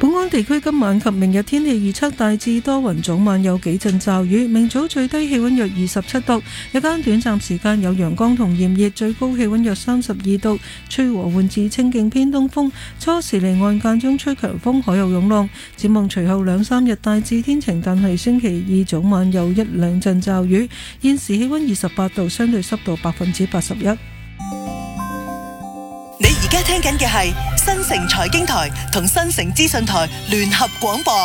本港地區今晚及明日天氣預測大致多雲，早晚有幾陣驟雨，明早最低氣溫約27度，日間短暫時間有陽光同炎熱，最高氣溫約32度，吹和緩至清勁偏東風，初時離岸間中吹強風，海有湧浪。展望隨後2-3日大致天晴，但係星期二早晚有1-2陣驟雨。現時氣溫28度，相對濕度81%。 你而家聽緊嘅係新城財經台同新城資訊台聯合廣播。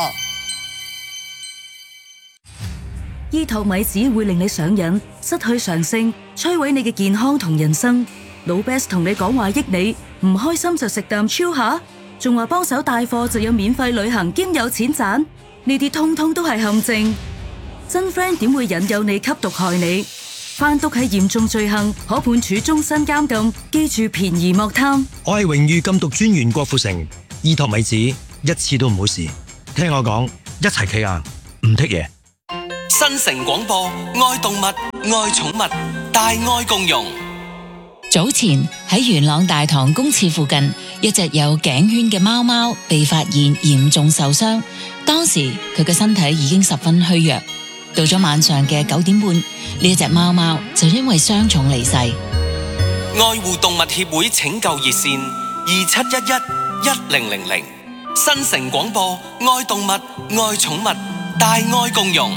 醫托米子會令你上癮、失去常性，摧毀你嘅健康同人生。老 Best 同你講話益你，唔開心就食啖超下，仲話幫手帶貨就有免費旅行兼有錢賺，呢啲通通都係陷阱。真 friend 點會引誘你吸毒害你？販毒係嚴重罪行，可判處終身監禁。記住便宜莫貪。 我係榮譽禁毒專員郭富城，醫托米子一次都唔好試，聽我講，一齊企硬，唔剔嘢。 新城廣播，愛動物，愛寵物，大愛共融。 早前喺元朗大棠公廁附近，一隻有頸圈嘅貓貓被發現嚴重受傷，當時佢嘅身體已經十分虛弱。到咗晚上嘅9點半，呢一隻貓貓就因為傷重離世。 愛護動物協會拯救熱線27111000。新城廣播，愛動物，愛寵物，大愛共融。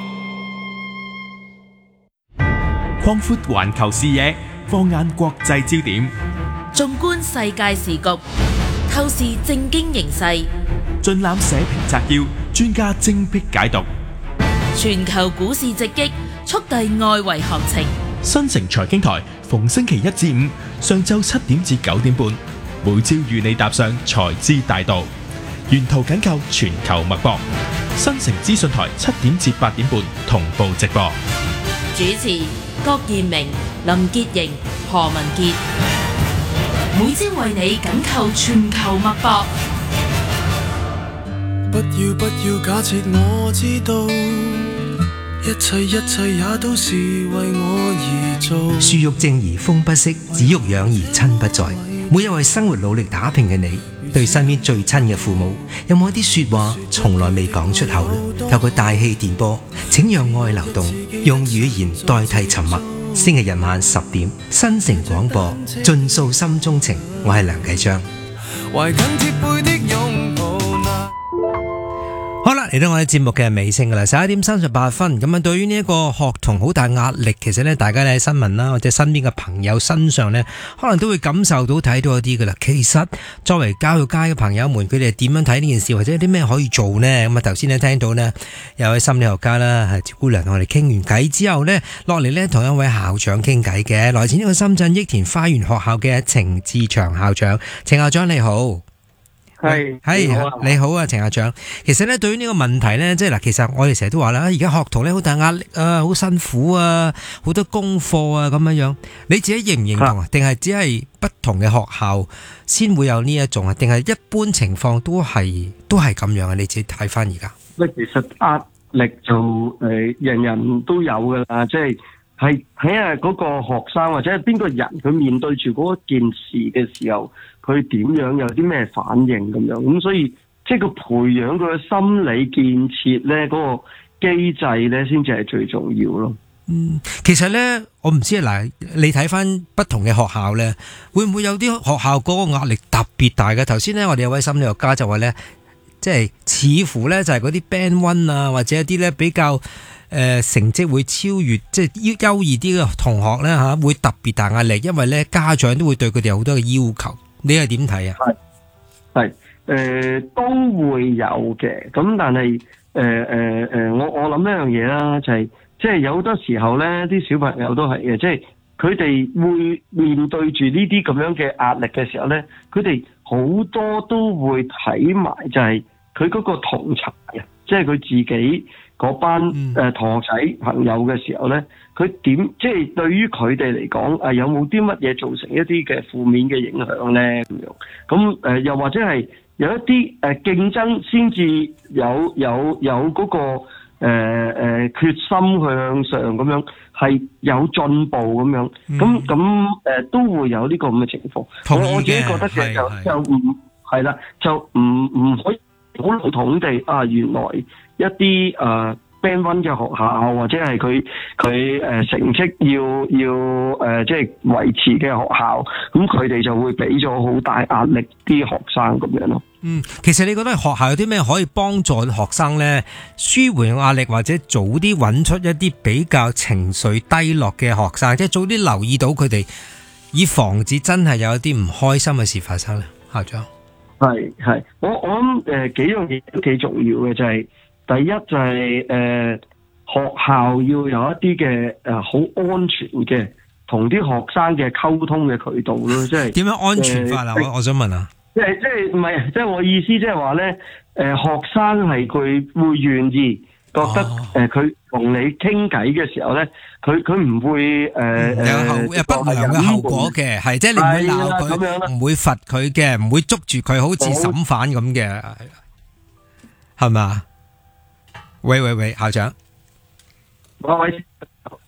擴闊環球視野，放眼國際焦點， 縱觀世界時局，透視政經形勢， 盡覽社評摘要，專家精闢解讀。 全球股市直擊，速遞外圍行情。 新城財經台逢星期1至5上晝7點至9點半，每朝與你踏上財資大道，沿途緊扣全球脈搏。新城資訊台7點至8點半同步直播。 主持郭建明、林潔瑩、何文傑，每朝為你緊扣全球脈搏。 不要假設我知道，一切也都是為我而做。 樹欲靜而風不息，子欲養而親不在。每日為生活努力打拼嘅你，對身邊最親嘅父母，有冇一啲說話從來未講出口呢？透過大氣電波，請讓愛流動，用語言代替沉默。星期日晚10點，新城廣播，盡訴心中情。我係梁繼章。 懷緊貼背的擁抱。 好啦，嚟到我哋節目嘅尾聲噶啦，11點38分。咁啊，對於呢一個學童好大壓力，其實咧，大家咧喺新聞啦，或者身邊嘅朋友身上咧，可能都會感受到睇到一啲噶啦。其實作為教育界嘅朋友們，佢哋係點樣睇呢件事，或者有啲咩可以做呢？咁啊，頭先咧聽到呢，有位心理學家啦，係趙姑娘同我哋傾完偈之後呢，落嚟呢，同一位校長傾偈嘅，來自呢個深圳益田花園學校嘅程志祥校長。程校長你好。係你好啊，程校長。其實咧，對於呢個問題咧，即係嗱，其實我哋成日都話啦，而家學童咧好大壓力啊，好辛苦啊，好多功課啊咁樣樣。你自己認唔認同啊？定係只係不同嘅學校先會有呢一種啊？定係一般情況都係咁樣啊？你自己睇翻而家。 喂，其實壓力就人人都有噶啦，即係睇下嗰個學生或者係邊個人，佢面對住嗰件事嘅時候，佢點樣有啲咩反應咁樣，咁所以即係個培養佢嘅心理建設咧，嗰個機制咧，先至係最重要咯。 其實咧，我唔知嗱，你睇翻不同嘅學校咧，會唔會有啲學校嗰個壓力特別大嘅？頭先咧，我哋有位心理學家就話咧，即係似乎咧就係嗰啲 Band 1啊，或者一啲咧比較成績會超越即係優異啲嘅同學咧嚇，會特別大壓力，因為咧家長都會對佢哋有好多嘅要求。你係點睇啊？ 都會有嘅，咁但係我諗一樣嘢啦，就係即係有好多時候咧，啲小朋友都係嘅，即係佢哋會面對住呢啲咁樣嘅壓力嘅時候咧，佢哋好多都會睇埋就係佢嗰個同儕啊，即係佢自己嗰班同學仔朋友嘅時候咧，佢點即係對於佢哋嚟講有冇啲乜嘢造成一啲嘅負面嘅影響咧咁樣？咁又或者係有一啲競爭先至有嗰個決心去向上咁樣，係有進步咁樣，咁都會有呢個咁嘅情況。我自己覺得嘅就唔係啦，就唔可以好籠統地原來一啲Band 1嘅學校或者係佢成績要即係維持嘅學校，咁佢哋就會俾咗好大壓力啲學生咁樣咯。 其實你覺得學校有啲咩可以幫助學生呢？舒緩壓力或者早啲揾出一啲比較情緒低落嘅學生，即係早啲留意到佢哋，以防止真係有一啲唔開心嘅事發生呢？校長， 係，我諗幾樣嘢都幾重要嘅，就係第一就係學校要有一啲嘅好安全嘅同啲學生嘅溝通嘅渠道咯，即係點樣安全法啊？我想問啊，即係唔係即係我意思，即係話咧學生係佢會願意覺得佢同你傾偈嘅時候咧，佢唔會有不良嘅後果嘅，係即係你唔會鬧佢，唔會罰佢嘅，唔會捉住佢好似審犯咁嘅，係嘛？喂，校長，喂。